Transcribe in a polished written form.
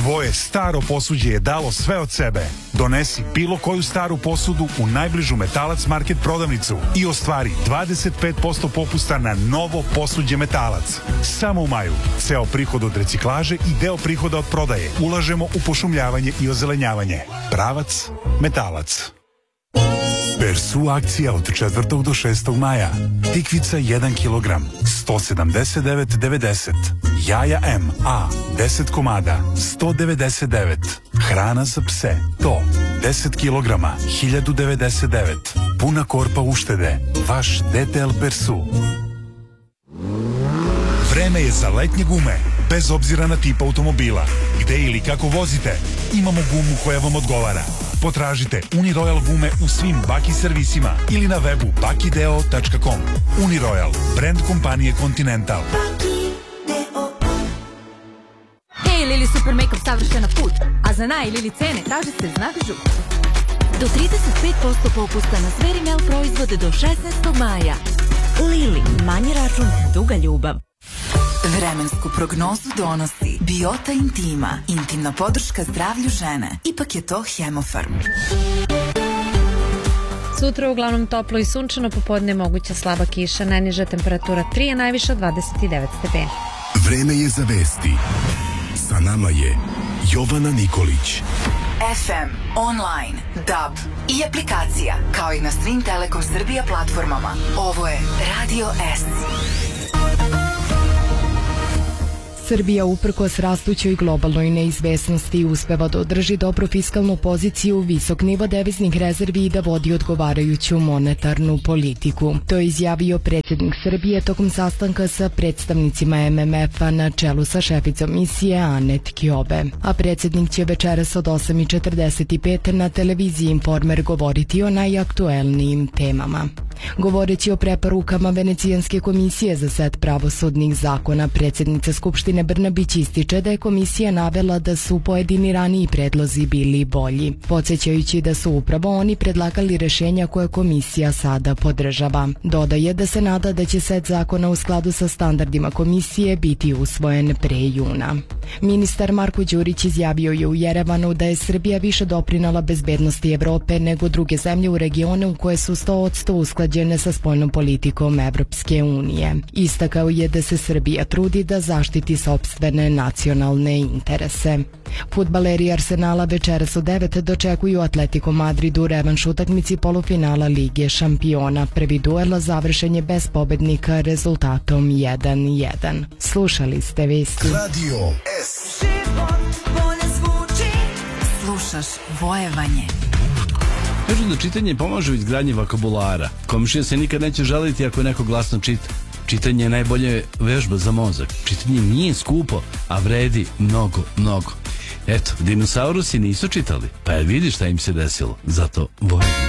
Tvoje staro posuđe je dalo sve od sebe. Donesi bilo koju staru posudu u najbližu Metalac Market prodavnicu i ostvari 25% popusta na novo posuđe Metalac. Samo u maju. Ceo prihod od reciklaže i deo prihoda od prodaje ulažemo u pošumljavanje i ozelenjavanje. Pravac Metalac. Persu akcija od 4. do 6. maja. Tikvica 1 kg, 179,90. Jaja M, A, 10 komada, 199. Hrana za pse, to, 10 kg, 1099. Puna korpa uštede, vaš DTL Persu. Vreme je za letnje gume, bez obzira na tip automobila. Gde ili kako vozite, imamo gumu koja vam odgovara. Potražite Uniroyal gume u svim Baki servisima ili na webu bakideo.com. Uniroyal, brand kompanije Continental. Hej, Lili Super Makeup savršena put, a za naj Lili cene traži se znak žut. Do 35% popusta na sve Rimmel proizvode do 16. maja. Lili, manji račun, duga ljubav. Vremensku prognozu donosi Biota Intima, intimna podrška zdravlju žene. Ipak je to Hemofarm. Sutra uglavnom toplo i sunčano, popodne moguća slaba kiša, najniža temperatura 3, a najviša 29 stepeni. Vreme je za vesti. Sa nama je Jovana Nikolić. FM, online, DAB i aplikacija, kao i na svim Telekom Srbija platformama. Ovo je Radio S. Srbija uprkos rastućoj globalnoj neizvesnosti uspeva da održi dobru fiskalnu poziciju, visok nivo deviznih rezervi i da vodi odgovarajuću monetarnu politiku. To je izjavio predsjednik Srbije tokom sastanka sa predstavnicima MMF-a na čelu sa šeficom misije Anet Kjobe. A predsjednik će večeras od 8:45 na televiziji Informer govoriti o najaktuelnijim temama. Govoreći o preporukama Venecijanske komisije za set pravosudnih zakona, predsjednica Skupštine Brnabić ističe da je komisija navela da su pojedini raniji predlozi bili bolji, podsjećajući da su upravo oni predlagali rešenja koje komisija sada podržava. Dodaje da se nada da će set zakona u skladu sa standardima komisije biti usvojen pre juna. Ministar Marko Đurić izjavio je u Jerevanu da je Srbija više doprinala bezbednosti Evrope nego druge zemlje u regionu koje su 100% usklađene sa spoljnom politikom Evropske unije. Istakao je da se Srbija trudi da zaštiti sopstvene nacionalne interese. Fudbaleri Arsenala večeras u 9 dočekuju Atletico Madrid u revanš utakmici polufinala Lige šampiona. Prvi duel završen je bez pobednika rezultatom 1:1. Slušali ste vesti. Radio S. Slušaš Vojevanje. Kažu da čitanje pomaže u izgradnji vokabulara. Komšija se nikad neće žaliti ako neko glasno čita. Čitanje je najbolje vežba za mozak. Čitanje nije skupo, a vredi mnogo, mnogo. Eto, dinosaurusi nisu čitali, pa je vidi šta im se desilo. Zato Vojevanje.